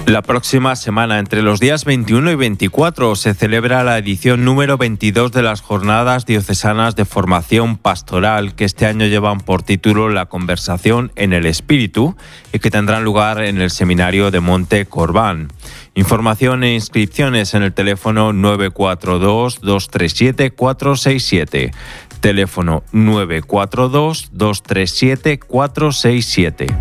La próxima semana, entre los días 21 y 24, se celebra la edición número 22 de las Jornadas Diocesanas de Formación Pastoral, que este año llevan por título La conversación en el Espíritu y que tendrán lugar en el Seminario de Monte Corbán. Información e inscripciones en el teléfono 942-237-467. Teléfono 942-237-467.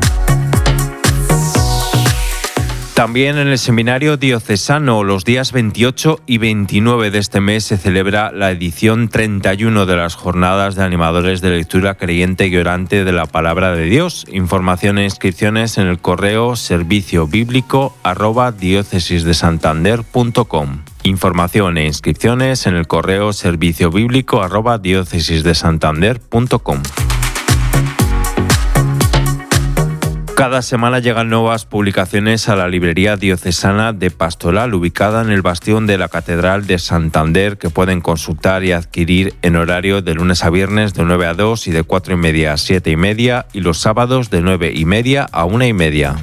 También en el Seminario Diocesano, los días 28 y 29 de este mes se celebra la edición 31 de las Jornadas de Animadores de Lectura Creyente y Orante de la Palabra de Dios. Información e inscripciones en el correo serviciobiblico@diocesisdesantander.com. Información e inscripciones en el correo serviciobiblico@diocesisdesantander.com. Cada semana llegan nuevas publicaciones a la librería diocesana de Pastoral, ubicada en el bastión de la Catedral de Santander, que pueden consultar y adquirir en horario de lunes a viernes de 9 a 2 y de 4:30 a 7:30 y los sábados de 9:30 a 1:30.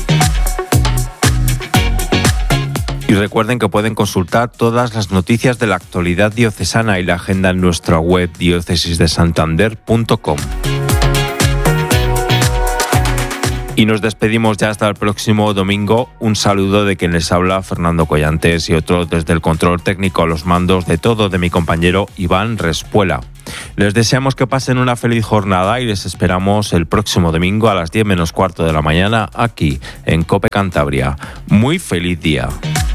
Y recuerden que pueden consultar todas las noticias de la actualidad diocesana y la agenda en nuestra web diocesisdesantander.com. Y nos despedimos ya hasta el próximo domingo. Un saludo de quien les habla, Fernando Collantes, y otro desde el control técnico a los mandos de todo de mi compañero Iván Respuela. Les deseamos que pasen una feliz jornada y les esperamos el próximo domingo a las 10 menos cuarto de la mañana aquí en COPE Cantabria. Muy feliz día.